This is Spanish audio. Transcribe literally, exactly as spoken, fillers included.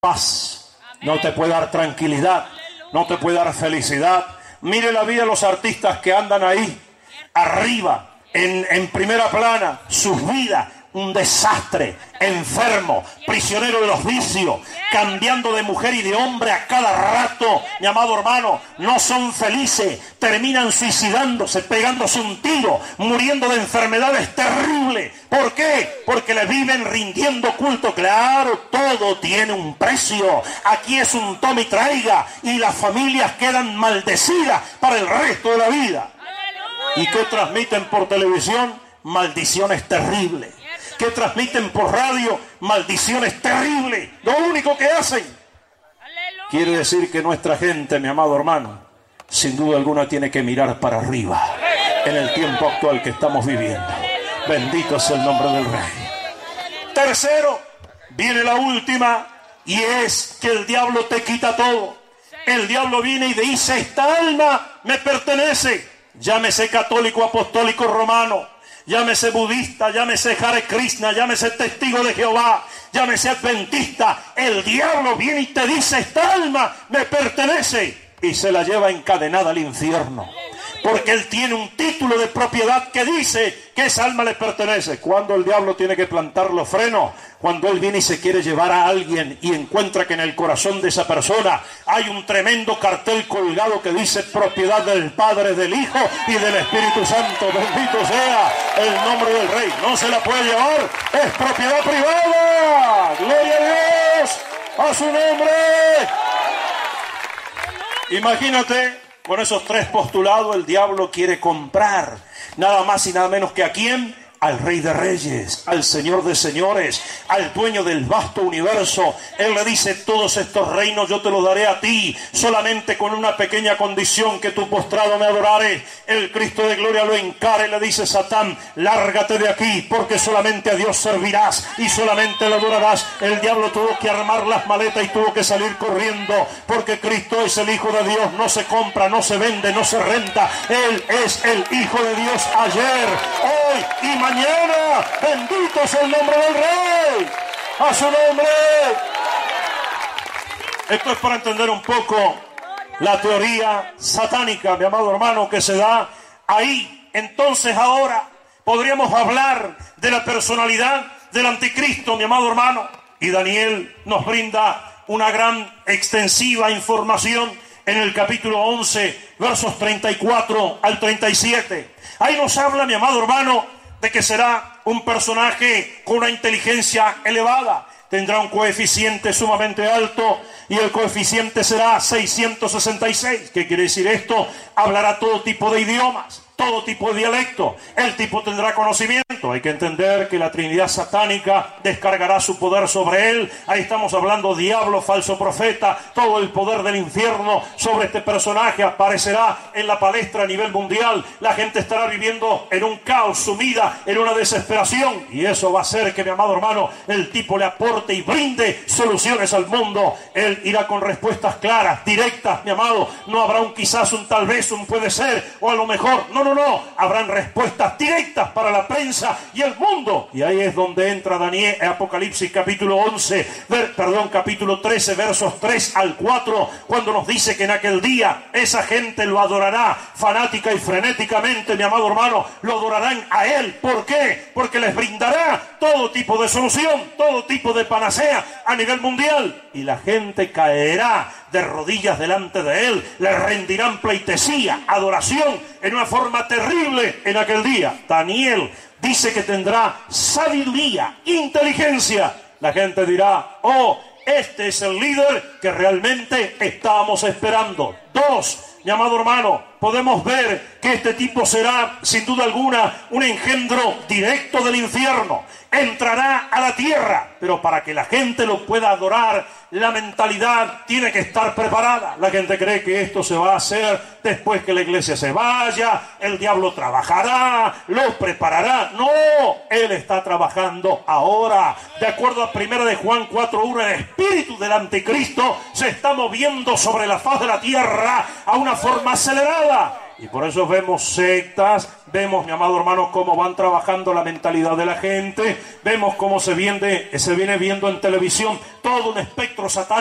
paz, no te puede dar tranquilidad, no te puede dar felicidad. Mire la vida de los artistas que andan ahí, arriba, en, en primera plana, sus vidas, un desastre, enfermo, prisionero de los vicios, cambiando de mujer y de hombre a cada rato, mi amado hermano, no son felices, terminan suicidándose, pegándose un tiro, muriendo de enfermedades terribles. ¿Por qué? Porque le viven rindiendo culto. Claro, todo tiene un precio. Aquí es un toma y traiga, y las familias quedan maldecidas para el resto de la vida. ¿Y qué transmiten por televisión? Maldiciones terribles. ¿Qué transmiten por radio? Maldiciones terribles. Lo único que hacen. Quiere decir que nuestra gente, mi amado hermano, sin duda alguna tiene que mirar para arriba en el tiempo actual que estamos viviendo. Bendito sea el nombre del Rey. Tercero, viene la última, y es que el diablo te quita todo. El diablo viene y dice: esta alma me pertenece. Llámese católico, apostólico, romano, llámese budista, llámese Hare Krishna, llámese testigo de Jehová, llámese adventista. El diablo viene y te dice: esta alma me pertenece, y se la lleva encadenada al infierno, porque él tiene un título de propiedad que dice que esa alma le pertenece. Cuando el diablo tiene que plantar los frenos, cuando él viene y se quiere llevar a alguien y encuentra que en el corazón de esa persona hay un tremendo cartel colgado que dice propiedad del Padre, del Hijo y del Espíritu Santo. Bendito sea el nombre del Rey. No se la puede llevar, es propiedad privada. Gloria a Dios, a su nombre. Imagínate, con esos tres postulados, el diablo quiere comprar nada más y nada menos que ¿a quién? Al Rey de Reyes, al Señor de Señores, al dueño del vasto universo. Él le dice: todos estos reinos yo te los daré a ti, solamente con una pequeña condición, que tú postrado me adorares. El Cristo de gloria lo encara y le dice: Satán, lárgate de aquí, porque solamente a Dios servirás y solamente le adorarás. El diablo tuvo que armar las maletas y tuvo que salir corriendo, porque Cristo es el Hijo de Dios. No se compra, no se vende, no se renta. Él es el Hijo de Dios ayer, hoy y mañana. Mañana, bendito es el nombre del Rey, a su nombre. Esto es para entender un poco la teoría satánica, mi amado hermano, que se da ahí. Entonces ahora podríamos hablar de la personalidad del anticristo, mi amado hermano, y Daniel nos brinda una gran extensiva información en el capítulo once, versos treinta y cuatro al treinta y siete. Ahí nos habla, mi amado hermano, de que será un personaje con una inteligencia elevada. Tendrá un coeficiente sumamente alto, y el coeficiente será seiscientos sesenta y seis. ¿Qué quiere decir esto? Hablará todo tipo de idiomas, todo tipo de dialecto. El tipo tendrá conocimiento. Hay que entender que la Trinidad satánica descargará su poder sobre él. Ahí estamos hablando diablo, falso profeta. Todo el poder del infierno sobre este personaje aparecerá en la palestra a nivel mundial. La gente estará viviendo en un caos, sumida en una desesperación, y eso va a hacer que, mi amado hermano, el tipo le aporte y brinde soluciones al mundo. Él irá con respuestas claras, directas, mi amado. No habrá un quizás, un tal vez, un puede ser, o a lo mejor. No, no, no. Habrán respuestas directas para la prensa y el mundo. Y ahí es donde entra Daniel, Apocalipsis capítulo once, ver, perdón, capítulo trece, versos tres al cuatro, cuando nos dice que en aquel día esa gente lo adorará fanática y frenéticamente, mi amado hermano. Lo adorarán a él. ¿Por qué? Porque les brindará todo tipo de solución, todo tipo de panacea a nivel mundial, y la gente caerá de rodillas delante de él. Le rendirán pleitesía, adoración, en una forma terrible en aquel día. Daniel dice que tendrá sabiduría, inteligencia. La gente dirá: oh, este es el líder que realmente estábamos esperando. Dos, mi amado hermano, podemos ver que este tipo será, sin duda alguna, un engendro directo del infierno. Entrará a la tierra, pero para que la gente lo pueda adorar, la mentalidad tiene que estar preparada. La gente cree que esto se va a hacer después que la iglesia se vaya. El diablo trabajará, lo preparará. No, él está trabajando ahora. De acuerdo a primera de Juan cuatro uno, el espíritu del anticristo se está moviendo sobre la faz de la tierra a una forma acelerada. Y por eso vemos sectas, vemos, mi amado hermano, cómo van trabajando la mentalidad de la gente, vemos cómo se viene, se viene viendo en televisión todo un espectro satánico